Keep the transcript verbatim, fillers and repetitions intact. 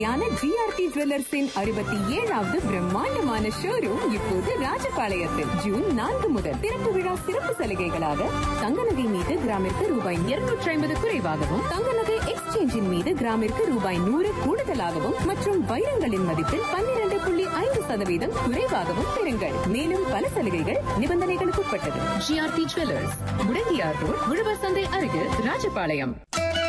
GRT ஜுவல்லர்ஸின் அறுபத்தி ஏழாவது பிரம்மாண்டமான ஷோரூம் இப்போது ராஜபாளையத்தில் ஜூன் நான்கு முதல் திறப்பு விழா சிறப்பு சலுகைகளாக தங்க நகை மீது கிராமிற்கு ரூபாய் இருநூற்றி ஐம்பது குறைவாகவும் தங்க நகை எக்ஸ்சேஞ்சின் மீது கிராமிற்கு ரூபாய் நூறு கூடுதலாகவும் மற்றும் வைரங்களின் மதிப்பில் பன்னிரண்டு புள்ளி ஐந்து சதவீதம் குறைவாகவும் பெறுங்கள். மேலும் பல சலுகைகள் நிபந்தனைகளுக்கு உட்பட்டது. ஜிஆர்டி ஜுவல்லர்ஸ், முடங்கியார் ரோட், உழவர் சந்தை அருகில், ராஜபாளையம்.